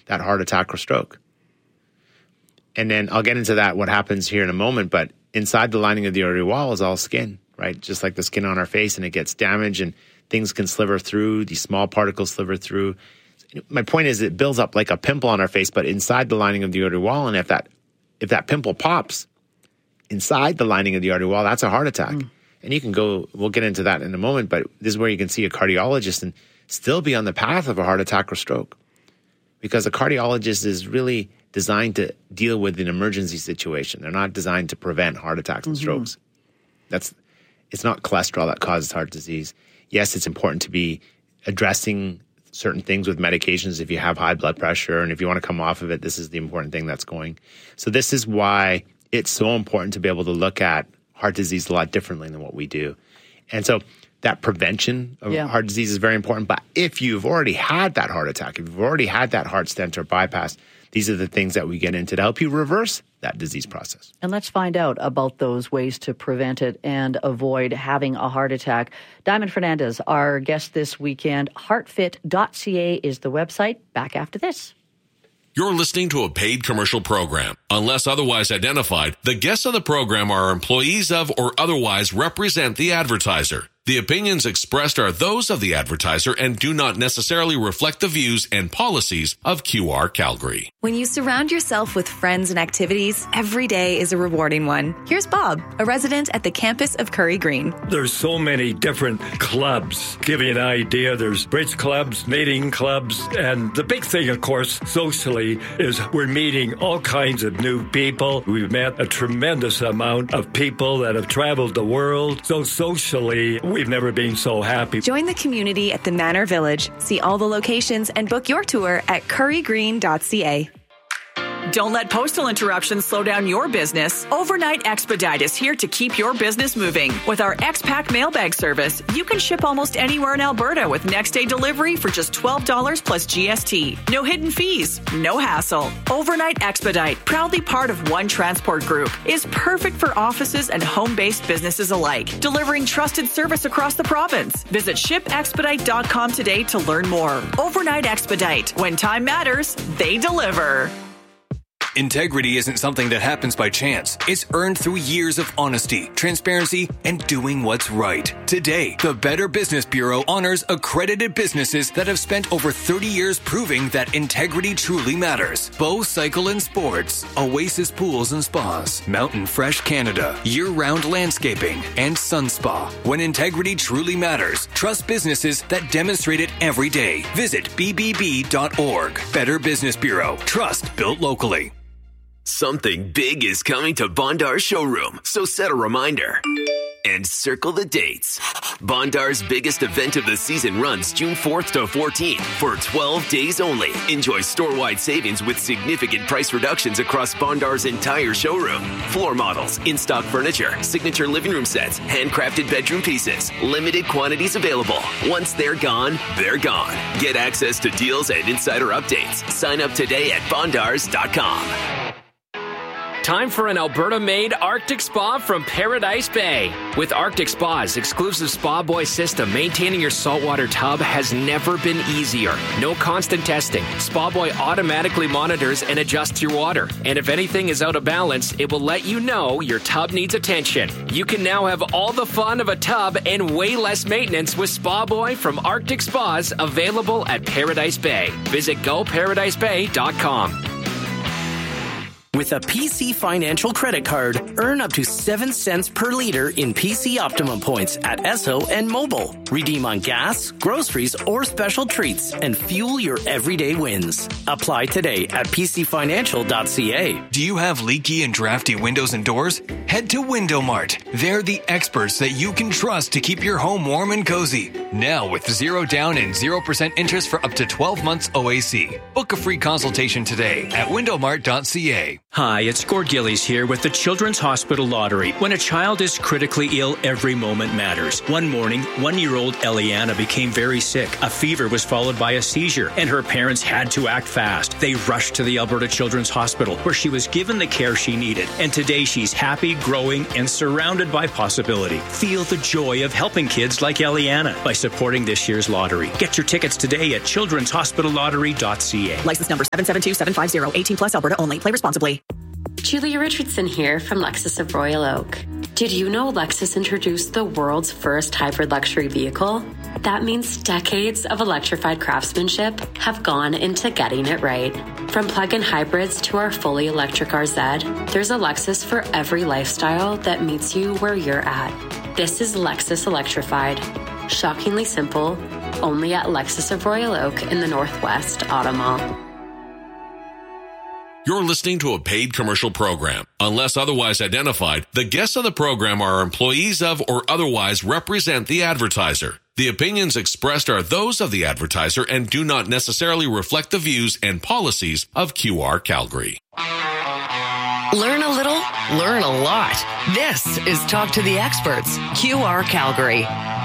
that heart attack or stroke. And then I'll get into that, what happens here in a moment, but inside the lining of the artery wall is all skin, right? Just like the skin on our face, and it gets damaged and things can sliver through, these small particles sliver through. My point is it builds up like a pimple on our face, but inside the lining of the artery wall, and if that pimple pops inside the lining of the artery wall, that's a heart attack. And you can go, we'll get into that in a moment, but this is where you can see a cardiologist and still be on the path of a heart attack or stroke. Because a cardiologist is really designed to deal with an emergency situation. They're not designed to prevent heart attacks and strokes. It's not cholesterol that causes heart disease. Yes, it's important to be addressing certain things with medications if you have high blood pressure, and if you want to come off of it, this is the important thing that's going. So this is why it's so important to be able to look at heart disease a lot differently than what we do. And so that prevention of heart disease is very important. But if you've already had that heart attack, if you've already had that heart stent or bypass, these are the things that we get into to help you reverse that disease process. And let's find out about those ways to prevent it and avoid having a heart attack. Diamond Fernandez, our guest this weekend. Heartfit.ca is the website. Back after this. You're listening to a paid commercial program. Unless otherwise identified, the guests on the program are employees of or otherwise represent the advertiser. The opinions expressed are those of the advertiser and do not necessarily reflect the views and policies of QR Calgary. When you surround yourself with friends and activities, every day is a rewarding one. Here's Bob, a resident at the campus of Curry Green. There's so many different clubs. Give you an idea, there's bridge clubs, knitting clubs, and the big thing, of course, socially, is we're meeting all kinds of new people. We've met a tremendous amount of people that have traveled the world. So socially, we've never been so happy. Join the community at the Manor Village. See all the locations and book your tour at currygreen.ca. Don't let postal interruptions slow down your business. Overnight Expedite is here to keep your business moving. With our X-Pack mailbag service, you can ship almost anywhere in Alberta with next-day delivery for just $12 plus GST. No hidden fees, no hassle. Overnight Expedite, proudly part of One Transport Group, is perfect for offices and home-based businesses alike, delivering trusted service across the province. Visit shipexpedite.com today to learn more. Overnight Expedite. When time matters, they deliver. Integrity isn't something that happens by chance. It's earned through years of honesty, transparency, and doing what's right. Today, the Better Business Bureau honors accredited businesses that have spent over 30 years proving that integrity truly matters. Bow Cycle and Sports, Oasis Pools and Spas, Mountain Fresh Canada, Year-Round Landscaping, and Sun Spa. When integrity truly matters, trust businesses that demonstrate it every day. Visit bbb.org. Better Business Bureau. Trust built locally. Something big is coming to Bondar's showroom, so set a reminder. And circle the dates. Bondar's biggest event of the season runs June 4th to 14th for 12 days only. Enjoy store-wide savings with significant price reductions across Bondar's entire showroom. Floor models, in-stock furniture, signature living room sets, handcrafted bedroom pieces. Limited quantities available. Once they're gone, they're gone. Get access to deals and insider updates. Sign up today at bondars.com. Time for an Alberta-made Arctic Spa from Paradise Bay. With Arctic Spa's exclusive Spa Boy system, maintaining your saltwater tub has never been easier. No constant testing. Spa Boy automatically monitors and adjusts your water. And if anything is out of balance, it will let you know your tub needs attention. You can now have all the fun of a tub and way less maintenance with Spa Boy from Arctic Spas, available at Paradise Bay. Visit GoParadiseBay.com. With a PC Financial credit card, earn up to 7 cents per liter in PC Optimum points at Esso and Mobile. Redeem on gas, groceries, or special treats and fuel your everyday wins. Apply today at pcfinancial.ca. Do you have leaky and drafty windows and doors? Head to Window Mart. They're the experts that you can trust to keep your home warm and cozy. Now with 0 down and 0% interest for up to 12 months OAC. Book a free consultation today at windowmart.ca. Hi, it's Gord Gillies here with the Children's Hospital Lottery. When a child is critically ill, every moment matters. One morning, 1-year-old Eliana became very sick. A fever was followed by a seizure, and her parents had to act fast. They rushed to the Alberta Children's Hospital, where she was given the care she needed. And today, she's happy, growing, and surrounded by possibility. Feel the joy of helping kids like Eliana by supporting this year's lottery. Get your tickets today at childrenshospitallottery.ca. License number 772750. 18 plus, Alberta only. Play responsibly. Julia Richardson here from Lexus of Royal Oak. Did you know Lexus introduced the world's first hybrid luxury vehicle? That means decades of electrified craftsmanship have gone into getting it right. From plug-in hybrids to our fully electric RZ, there's a Lexus for every lifestyle that meets you where you're at. This is Lexus Electrified. Shockingly simple, only at Lexus of Royal Oak in the Northwest Auto Mall. You're listening to a paid commercial program. Unless otherwise identified, the guests on the program are employees of or otherwise represent the advertiser. The opinions expressed are those of the advertiser and do not necessarily reflect the views and policies of QR Calgary. Learn a little, learn a lot. This is Talk to the Experts, QR Calgary.